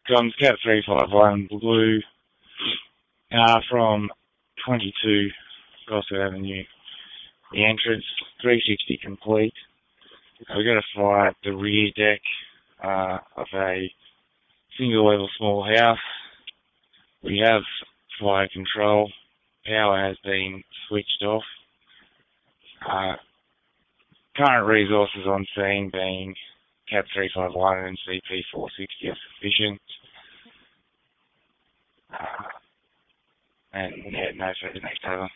Comes Cat 351 Blue from 22 Gosford Avenue. The entrance, 360 complete. We're going to fire at the rear deck of a single level small house. We have fire control. Power has been switched off. Current resources on scene being CAP 351 and CP 460 are sufficient. No further next over.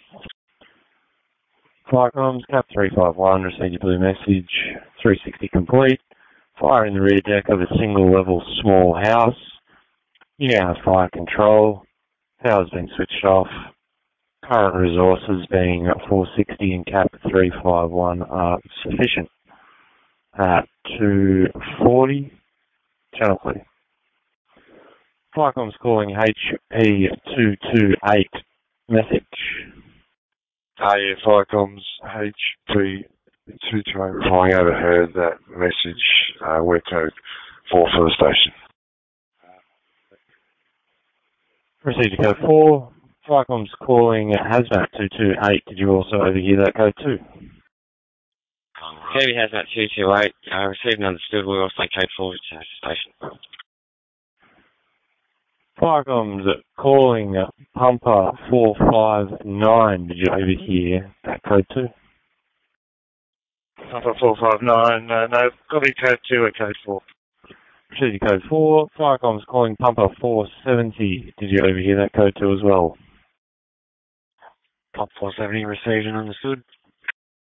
Fire comms, CAP 351, received your blue message, 360 complete. Fire in the rear deck of a single level small house. You now have fire control. Power's been switched off. Current resources being 460 and CAP 351 are sufficient. 240, channel clear. Flycom's calling HP 228, message. Yeah, Flycom's HP 228, I overheard that message, we're code 4 for the station. Received code 4. Flycom's calling Hazmat 228. Did you also overhear that code too? Heavy Hazmat 228. Received and understood. We're also code 4 to the station. Flycom's calling Pumper 459. Did you overhear that code too? Pumper 459, no, copy code 2 at code 4. Received code 4. Flycom's calling Pumper 470. Did you overhear that code too as well? Pump 470 received and understood.